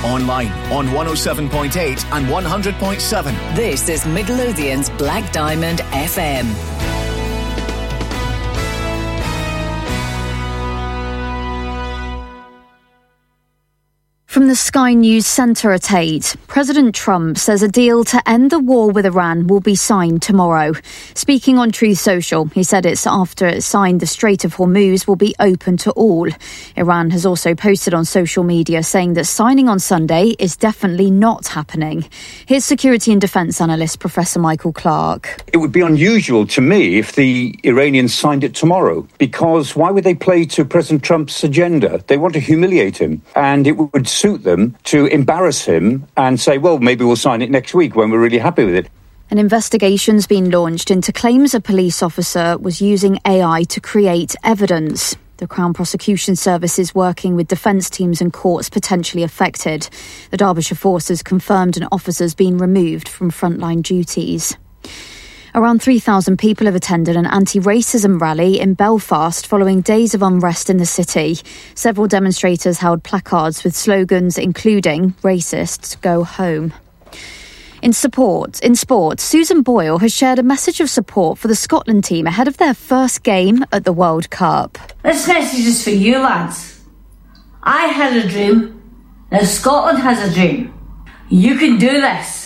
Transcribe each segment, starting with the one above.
online on 107.8 and 100.7. This is Midlothian's Black Diamond FM. From the Sky News Centre at 8, President Trump says a deal to end the war with Iran will be signed tomorrow. Speaking on Truth Social, he said it's after it's signed the Strait of Hormuz will be open to all. Iran has also posted on social media saying that signing on Sunday is definitely not happening. Here's security and defence analyst Professor Michael Clark. It would be unusual to me if the Iranians signed it tomorrow, because why would they play to President Trump's agenda? They want to humiliate him, and it would suit them to embarrass him and say, well, maybe we'll sign it next week when we're really happy with it. An investigation's been launched into claims a police officer was using AI to create evidence. The Crown Prosecution Service is working with defence teams and courts potentially affected. The Derbyshire Force has confirmed an officer's been removed from frontline duties. Around 3,000 people have attended an anti-racism rally in Belfast following days of unrest in the city. Several demonstrators held placards with slogans including "Racists, go home." In sport, Susan Boyle has shared a message of support for the Scotland team ahead of their first game at the World Cup. This message is for you lads. I had a dream. Now Scotland has a dream. You can do this.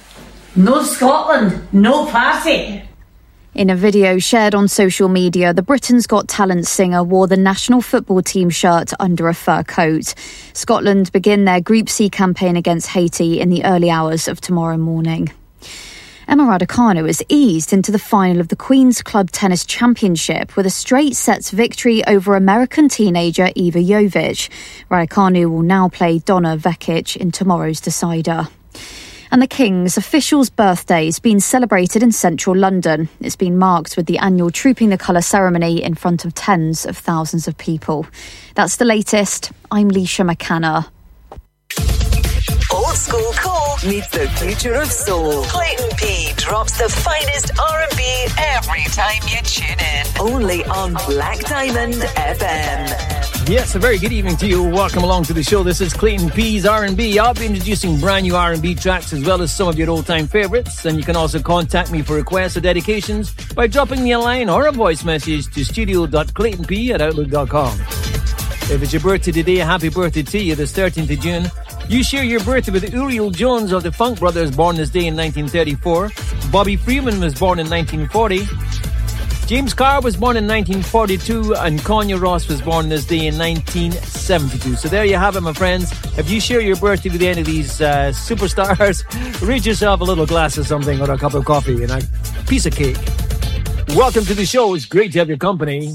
No Scotland, no party. In a video shared on social media, the Britain's Got Talent singer wore the national football team shirt under a fur coat. Scotland begin their Group C campaign against Haiti in the early hours of tomorrow morning. Emma Raducanu has eased into the final of the Queen's Club Tennis Championship with a straight sets victory over American teenager Iva Jovic. Raducanu will now play Donna Vekic in tomorrow's decider. And the King's official's birthday has been celebrated in central London. It's been marked with the annual Trooping the Colour ceremony in front of tens of thousands of people. That's the latest. I'm Leisha McCanna. Old school cool meets the future of soul. Clayton P drops the finest R&B every time you tune in. Only on Black Diamond FM. Yes, a very good evening to you. Welcome along to the show. This is Clayton P's R&B. I'll be introducing brand new R&B tracks as well as some of your old-time favorites. And you can also contact me for requests or dedications by dropping me a line or a voice message to studio.claytonp@outlook.com. If it's your birthday today, happy birthday to you, the 13th of June. You share your birthday with Uriel Jones of the Funk Brothers, born this day in 1934. Bobby Freeman was born in 1940. James Carr was born in 1942, and Kanye Ross was born this day in 1972. So there you have it, my friends. If you share your birthday with any of these superstars, read yourself a little glass of something or a cup of coffee and a piece of cake. Welcome to the show. It's great to have your company.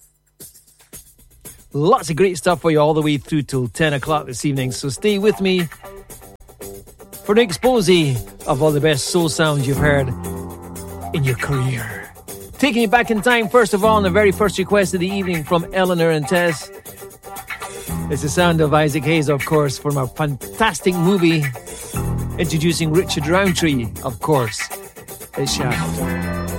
Lots of great stuff for you all the way through till 10 o'clock this evening. So stay with me for an expose of all the best soul sounds you've heard in your career. Taking you back in time, first of all, on the very first request of the evening from Eleanor and Tess. It's the sound of Isaac Hayes, of course, from a fantastic movie introducing Richard Roundtree, of course. It's Shaft.